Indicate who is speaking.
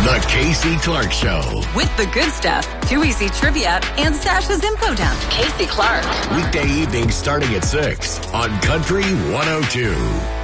Speaker 1: The Casey Clark Show.
Speaker 2: With the good stuff, Too Easy Trivia, and Stasha's Info Dump. Casey Clark.
Speaker 1: Weekday evenings starting at 6 on Country 102.